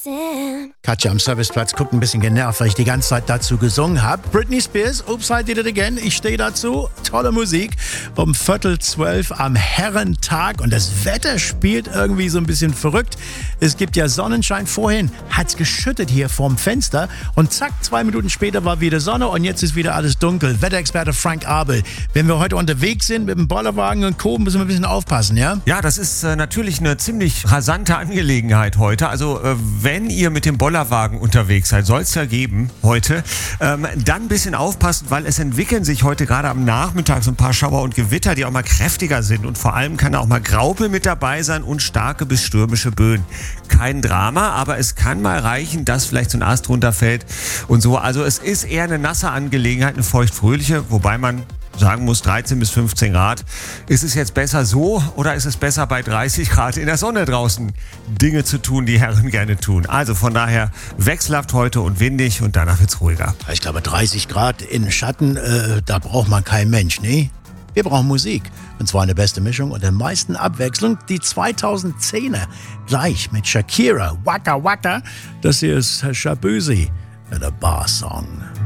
Katja am Serviceplatz guckt ein bisschen genervt, weil ich die ganze Zeit dazu gesungen habe. Britney Spears, Oops, I Did It Again. Ich stehe dazu. Tolle Musik. Um 11:45 am Herrentag. Und das Wetter spielt irgendwie so ein bisschen verrückt. Es gibt ja Sonnenschein. Vorhin hat es geschüttet hier vorm Fenster. Und zack, 2 Minuten später war wieder Sonne. Und jetzt ist wieder alles dunkel. Wetterexperte Frank Abel. Wenn wir heute unterwegs sind mit dem Bollerwagen und Co., müssen wir ein bisschen aufpassen, ja? Ja, das ist natürlich eine ziemlich rasante Angelegenheit heute. Also wenn ihr mit dem Bollerwagen unterwegs seid, soll es ja geben heute, dann ein bisschen aufpassen, weil es entwickeln sich heute gerade am Nachmittag so ein paar Schauer und Gewitter, die auch mal kräftiger sind. Und vor allem kann da auch mal Graupel mit dabei sein und starke bis stürmische Böen. Kein Drama, aber es kann mal reichen, dass vielleicht so ein Ast runterfällt und so. Also es ist eher eine nasse Angelegenheit, eine feuchtfröhliche, wobei man sagen muss, 13 bis 15 Grad. Ist es jetzt besser so oder ist es besser bei 30 Grad in der Sonne draußen Dinge zu tun, die Herren gerne tun? Also von daher wechselhaft heute und windig und danach wird's ruhiger. Ich glaube, 30 Grad in Schatten, da braucht man keinen Mensch, ne? Wir brauchen Musik. Und zwar eine beste Mischung und der meisten Abwechslung. Die 2010er gleich mit Shakira, Waka Waka. Das hier ist Shabuzi, der Bar-Song.